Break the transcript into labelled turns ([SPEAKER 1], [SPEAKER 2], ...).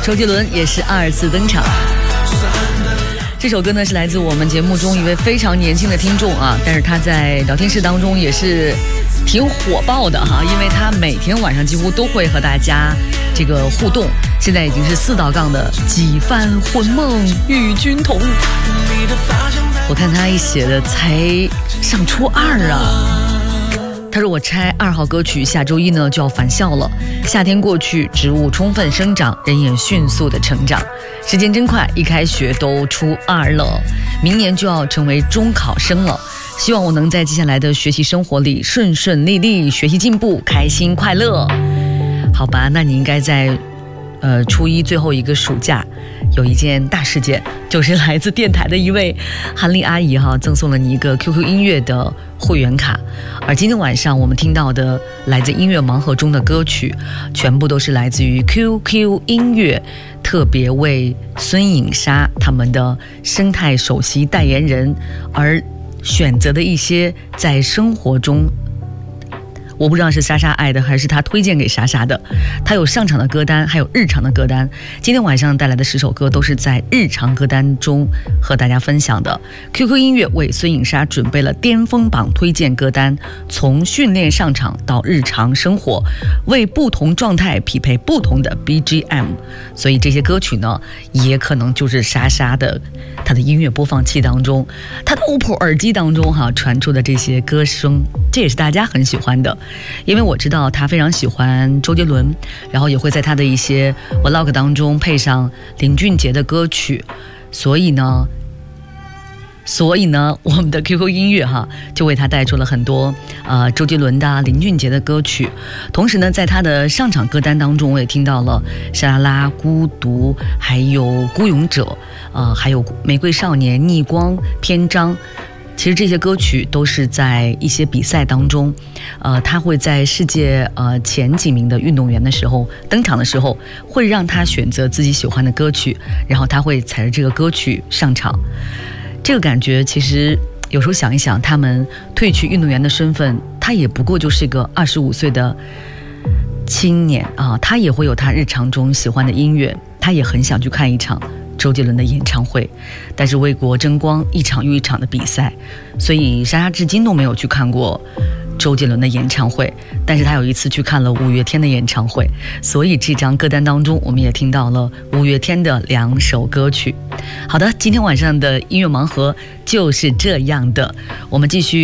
[SPEAKER 1] 周杰伦也是2次登场。这首歌呢是来自我们节目中一位非常年轻的听众啊，但是他在聊天室当中也是挺火爆的哈，因为他每天晚上几乎都会和大家这个互动，现在已经是4道杠的几番魂梦与君同。我看他一写的才上初2啊。他说我拆2号歌曲，下周1呢就要返校了。夏天过去，植物充分生长，人也迅速的成长。时间真快，一开学都初2了，明年就要成为中考生了。希望我能在接下来的学习生活里顺顺利利，学习进步，开心快乐。好吧，那你应该在初1最后一个暑假有一件大事件，就是来自电台的一位韩丽阿姨哈，赠送了你一个 QQ 音乐的会员卡。而今天晚上我们听到的来自音乐盲盒中的歌曲，全部都是来自于 QQ 音乐特别为孙颖莎他们的生态首席代言人而选择的一些在生活中，我不知道是莎莎爱的还是他推荐给莎莎的，他有上场的歌单，还有日常的歌单。今天晚上带来的10首歌都是在日常歌单中和大家分享的。 QQ 音乐为孙颖莎准备了巅峰榜推荐歌单，从训练上场到日常生活，为不同状态匹配不同的 BGM， 所以这些歌曲呢也可能就是莎莎的她的音乐播放器当中，她的 OPPO 耳机当中传出的这些歌声，这也是大家很喜欢的。因为我知道他非常喜欢周杰伦，然后也会在他的一些 vlog 当中配上林俊杰的歌曲，所以呢我们的 QQ 音乐就为他带出了很多周杰伦的林俊杰的歌曲。同时呢，在他的上场歌单当中，我也听到了沙拉拉、孤独，还有孤勇者，还有玫瑰少年、逆光、篇章。其实这些歌曲都是在一些比赛当中，他会在世界前几名的运动员的时候登场的时候，会让他选择自己喜欢的歌曲，然后他会踩着这个歌曲上场。这个感觉其实有时候想一想，他们褪去运动员的身份，他也不过就是个25岁的青年啊，他也会有他日常中喜欢的音乐，他也很想去看一场周杰伦的演唱会，但是为国争光，一场又一场的比赛，所以莎莎至今都没有去看过周杰伦的演唱会，但是他有一次去看了五月天的演唱会，所以这张歌单当中我们也听到了五月天的2首歌曲。好的，今天晚上的音乐盲盒就是这样的，我们继续